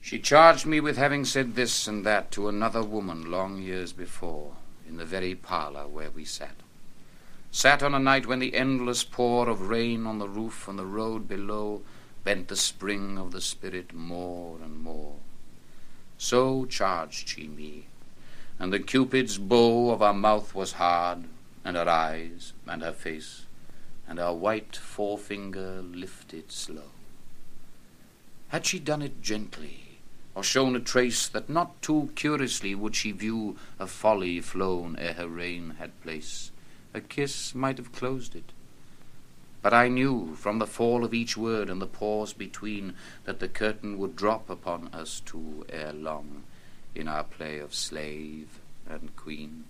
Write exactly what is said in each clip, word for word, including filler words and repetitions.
She charged me with having said this and that to another woman long years before, in the very parlor where we sat. Sat on a night when the endless pour of rain on the roof and the road below bent the spring of the spirit more and more. So charged she me, and the Cupid's bow of her mouth was hard, and her eyes, and her face, and her white forefinger lifted slow. Had she done it gently, or shown a trace that not too curiously would she view a folly flown ere her reign had place, a kiss might have closed it. But I knew from the fall of each word and the pause between that the curtain would drop upon us two ere long in our play of slave and queen.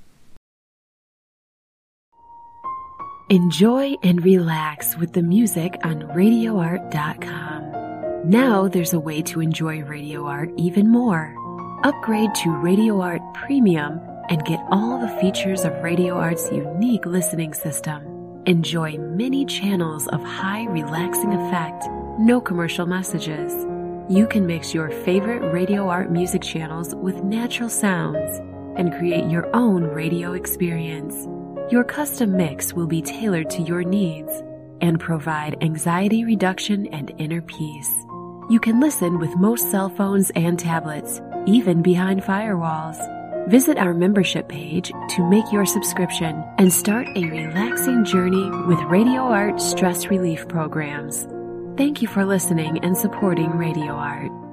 Enjoy and relax with the music on radio art dot com. Now there's a way to enjoy Radio Art even more. Upgrade to Radio Art Premium and get all the features of Radio Art's unique listening system. Enjoy many channels of high relaxing effect, no commercial messages. You can mix your favorite Radio Art music channels with natural sounds and create your own radio experience. Your custom mix will be tailored to your needs and provide anxiety reduction and inner peace. You can listen with most cell phones and tablets, even behind firewalls. Visit our membership page to make your subscription and start a relaxing journey with Radio Art stress relief programs. Thank you for listening and supporting Radio Art.